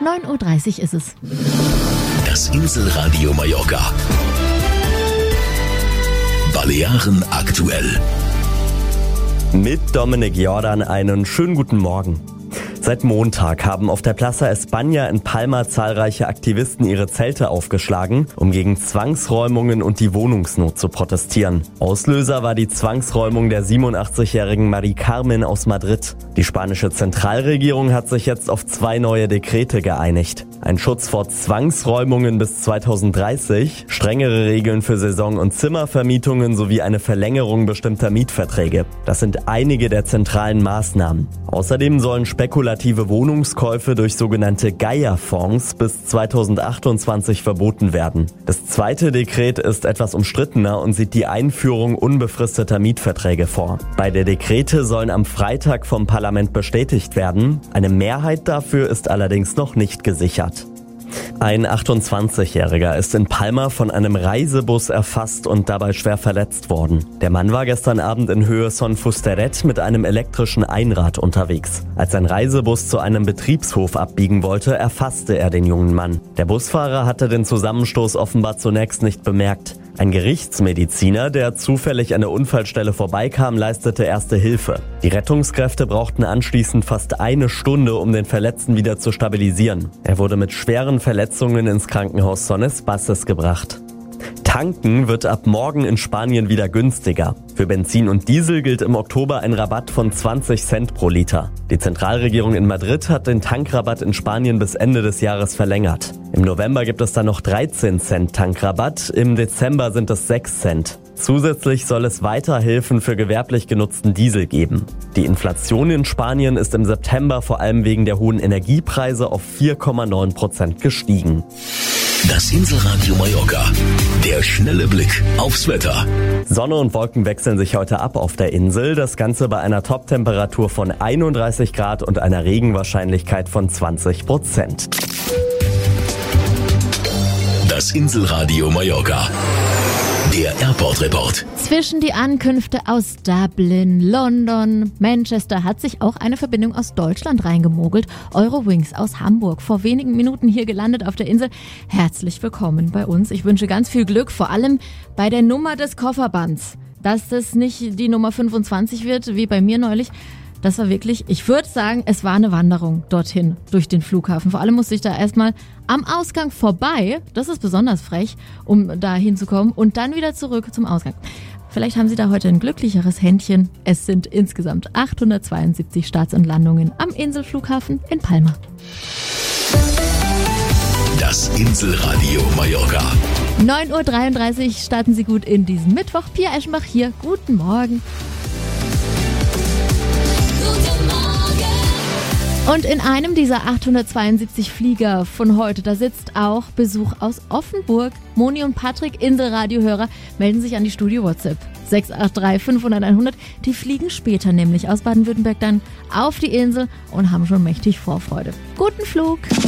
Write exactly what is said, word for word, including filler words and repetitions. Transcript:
neun Uhr dreißig ist es. Das Inselradio Mallorca. Balearen aktuell. Mit Dominik Jordan einen schönen guten Morgen. Seit Montag haben auf der Plaza España in Palma zahlreiche Aktivisten ihre Zelte aufgeschlagen, um gegen Zwangsräumungen und die Wohnungsnot zu protestieren. Auslöser war die Zwangsräumung der siebenundachtzigjährigen Mari Carmen aus Madrid. Die spanische Zentralregierung hat sich jetzt auf zwei neue Dekrete geeinigt. Ein Schutz vor Zwangsräumungen bis zweitausenddreißig, strengere Regeln für Saison- und Zimmervermietungen sowie eine Verlängerung bestimmter Mietverträge. Das sind einige der zentralen Maßnahmen. Außerdem sollen spekulative Wohnungskäufe durch sogenannte Gaia-Fonds bis zweitausendachtundzwanzig verboten werden. Das zweite Dekret ist etwas umstrittener und sieht die Einführung unbefristeter Mietverträge vor. Beide Dekrete sollen am Freitag vom Parlament bestätigt werden. Eine Mehrheit dafür ist allerdings noch nicht gesichert. Ein achtundzwanzigjähriger ist in Palma von einem Reisebus erfasst und dabei schwer verletzt worden. Der Mann war gestern Abend in Höhe Son Fusteret mit einem elektrischen Einrad unterwegs. Als ein Reisebus zu einem Betriebshof abbiegen wollte, erfasste er den jungen Mann. Der Busfahrer hatte den Zusammenstoß offenbar zunächst nicht bemerkt. Ein Gerichtsmediziner, der zufällig an der Unfallstelle vorbeikam, leistete erste Hilfe. Die Rettungskräfte brauchten anschließend fast eine Stunde, um den Verletzten wieder zu stabilisieren. Er wurde mit schweren Verletzungen ins Krankenhaus Son Espaces gebracht. Tanken wird ab morgen in Spanien wieder günstiger. Für Benzin und Diesel gilt im Oktober ein Rabatt von zwanzig Cent pro Liter. Die Zentralregierung in Madrid hat den Tankrabatt in Spanien bis Ende des Jahres verlängert. Im November gibt es dann noch dreizehn Cent Tankrabatt, im Dezember sind es sechs Cent. Zusätzlich soll es weiter Hilfen für gewerblich genutzten Diesel geben. Die Inflation in Spanien ist im September vor allem wegen der hohen Energiepreise auf vier Komma neun Prozent gestiegen. Das Inselradio Mallorca. Der schnelle Blick aufs Wetter. Sonne und Wolken wechseln sich heute ab auf der Insel. Das Ganze bei einer Top-Temperatur von einunddreißig Grad und einer Regenwahrscheinlichkeit von zwanzig Prozent. Das Inselradio Mallorca. Der Airport-Report. Zwischen die Ankünfte aus Dublin, London, Manchester hat sich auch eine Verbindung aus Deutschland reingemogelt. Eurowings aus Hamburg, vor wenigen Minuten hier gelandet auf der Insel. Herzlich willkommen bei uns. Ich wünsche ganz viel Glück, vor allem bei der Nummer des Kofferbands. Dass das nicht die Nummer fünfundzwanzig wird, wie bei mir neulich. Das war wirklich, ich würde sagen, es war eine Wanderung dorthin, durch den Flughafen. Vor allem musste ich da erstmal am Ausgang vorbei, das ist besonders frech, um da hinzukommen und dann wieder zurück zum Ausgang. Vielleicht haben Sie da heute ein glücklicheres Händchen. Es sind insgesamt achthundertzweiundsiebzig Starts und Landungen am Inselflughafen in Palma. Das Inselradio Mallorca. neun Uhr dreiunddreißig starten Sie gut in diesen Mittwoch. Pia Eschenbach hier, guten Morgen. Und in einem dieser achthundertzweiundsiebzig Flieger von heute, da sitzt auch Besuch aus Offenburg. Moni und Patrick, Inselradiohörer, melden sich an die Studio-WhatsApp. sechs acht drei fünf null null null. Die fliegen später nämlich aus Baden-Württemberg dann auf die Insel und haben schon mächtig Vorfreude. Guten Flug!